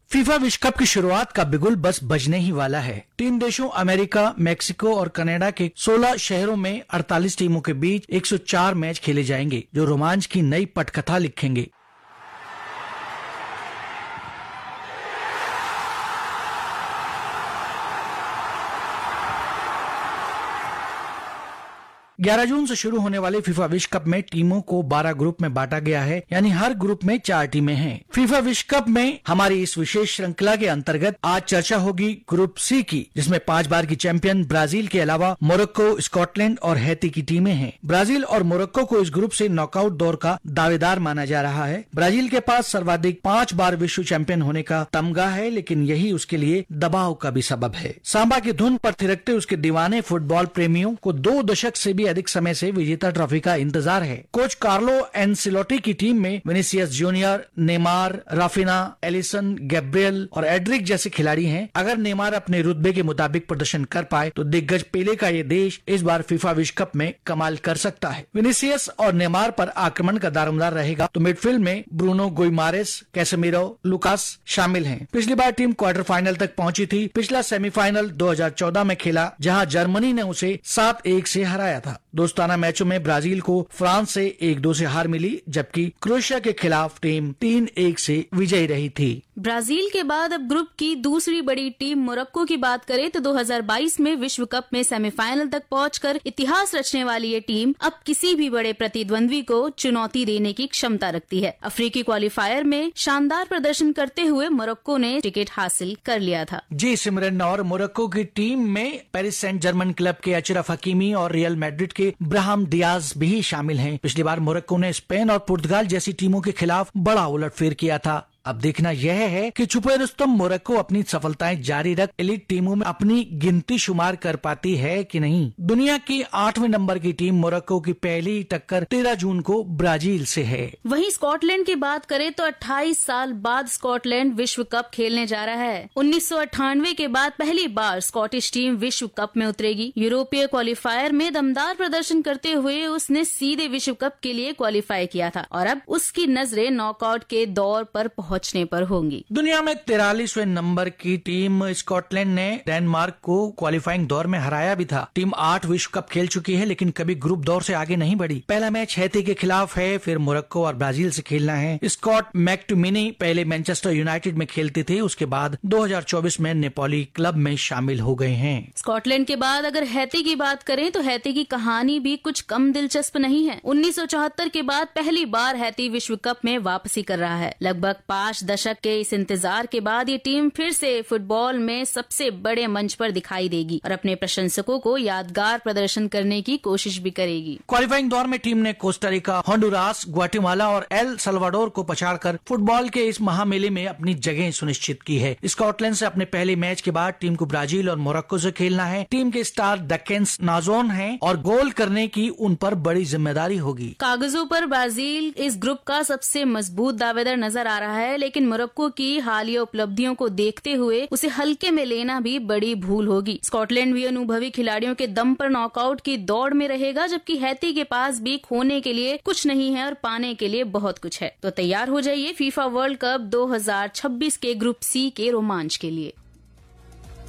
FIFA विश्व cup की शुरुआत का बिगुल बस बजने ही वाला है। 3 देशों अमेरिका, मेक्सिको और कनाडा के 16 शहरों में 48 टीमों के बीच 104 मैच खेले जाएंगे, जो रोमांच की नई पटकथा लिखेंगे। ग्यारह जून से शुरू होने वाले फीफा विश्व कप में टीमों को 12 ग्रुप में बांटा गया है, यानी हर ग्रुप में 4 टीमें हैं। फीफा विश्व कप में हमारी इस विशेष श्रृंखला के अंतर्गत आज चर्चा होगी ग्रुप सी की, जिसमें 5 बार की चैंपियन ब्राजील के अलावा मोरक्को, स्कॉटलैंड और हैती की टीमें हैं। ब्राजील और मोरक्को को इस ग्रुप से नॉकआउट दौर का दावेदार माना जा रहा है। ब्राजील के पास सर्वाधिक 5 बार विश्व चैंपियन होने का तमगा है, लेकिन यही उसके लिए दबाव का भी सबब है। सांबा की धुन पर थिरकते उसके दीवाने फुटबॉल प्रेमियों को 2 दशक से भी अधिक समय से विजेता ट्रॉफी का इंतजार है। कोच कार्लो एंसिलोटी की टीम में Vinicius junior, Neymar, Raphinha, Allison, Gabriel और एड्रिक जैसे खिलाड़ी हैं। अगर नेमार अपने रुतबे के मुताबिक प्रदर्शन कर पाए तो दिग्गज पेले का ये देश इस बार फीफा विश्व कप में कमाल कर सकता है। विनीसियस और नेमार पर आक्रमण का दारोमदार रहेगा तो मिडफील्ड में ब्रूनो गुइमारेस, कैसेमिरो, लुकास शामिल हैं। पिछली बार टीम क्वार्टर फाइनल तक पहुंची थी। पिछला सेमीफाइनल 2014 में खेला, जहां जर्मनी ने उसे 7-1 से हराया था। दोस्ताना मैचों में ब्राजील को फ्रांस से 1-2 से हार मिली, जबकि क्रोएशिया के खिलाफ टीम 3-1 से विजयी रही थी। ब्राजील के बाद अब ग्रुप की दूसरी बड़ी टीम मोरक्को की बात करें तो 2022 में विश्व कप में सेमीफाइनल तक पहुंचकर इतिहास रचने वाली ये टीम अब किसी भी बड़े प्रतिद्वंद्वी को चुनौती देने की क्षमता रखती है। अफ्रीकी क्वालिफायर में शानदार प्रदर्शन करते हुए मोरक्को ने टिकट हासिल कर लिया था। जी सिमरन, और मोरक्को की टीम में पेरिस सेंट जर्मन क्लब के अशरफ हकीमी और रियल मैड्रिड के ब्राहिम डियाज भी शामिल हैं। पिछली बार मोरक्को ने स्पेन और पुर्तगाल जैसी टीमों के खिलाफ बड़ा उलटफेर किया था। अब देखना यह है कि छुपे रुस्तम मोरक्को अपनी सफलताएं जारी रख एलीट टीमों में अपनी गिनती शुमार कर पाती है कि नहीं। दुनिया की 8वें नंबर की टीम मोरक्को की पहली टक्कर 13 जून को ब्राजील से है। वहीं स्कॉटलैंड की बात करें तो 28 साल बाद स्कॉटलैंड विश्व कप खेलने जा रहा है। 1998 के बाद पहली बार स्कॉटिश टीम विश्व कप में उतरेगी। यूरोपीय क्वालिफायर में दमदार प्रदर्शन करते हुए उसने सीधे विश्व कप के लिए क्वालिफाई किया था और अब उसकी नजरें नॉकआउट के दौर पर पहुंचने पर होंगी। दुनिया में 43वें नंबर की टीम स्कॉटलैंड ने डेनमार्क को क्वालिफाइंग दौर में हराया भी था। टीम 8 विश्व कप खेल चुकी है, लेकिन कभी ग्रुप दौर से आगे नहीं बढ़ी। पहला मैच हैती के खिलाफ है, फिर मोरक्को और ब्राजील से खेलना है। स्कॉट मैकटोमिनी पहले मैनचेस्टर यूनाइटेड में खेलते थे, उसके बाद 2024 में नेपोली क्लब में शामिल हो गए हैं। स्कॉटलैंड के बाद अगर हैती की बात करें तो हैती की कहानी भी कुछ कम दिलचस्प नहीं है। 1974 के बाद पहली बार हैती विश्व कप में वापसी कर रहा है। लगभग 5 दशक के इस इंतजार के बाद ये टीम फिर से फुटबॉल में सबसे बड़े मंच पर दिखाई देगी और अपने प्रशंसकों को यादगार प्रदर्शन करने की कोशिश भी करेगी। क्वालिफाइंग दौर में टीम ने कोस्टारिका, होंडुरास, ग्वाटेमाला और एल सल्वाडोर को पछाड़कर फुटबॉल के इस महामेले में अपनी जगह सुनिश्चित की है। स्कॉटलैंड से अपने पहले मैच के बाद टीम को ब्राजील और मोरक्को से खेलना है। टीम के स्टार डकेंस नाजोन हैं और गोल करने की उन पर बड़ी जिम्मेदारी होगी। कागजों पर ब्राजील इस ग्रुप का सबसे मजबूत दावेदार नजर आ रहा है, लेकिन मोरक्को की हालिया उपलब्धियों को देखते हुए उसे हल्के में लेना भी बड़ी भूल होगी। स्कॉटलैंड भी अनुभवी खिलाड़ियों के दम पर नॉकआउट की दौड़ में रहेगा, जबकि हैती के पास भी खोने के लिए कुछ नहीं है और पाने के लिए बहुत कुछ है। तो तैयार हो जाइए फीफा वर्ल्ड कप 2026 के ग्रुप सी के रोमांच के लिए।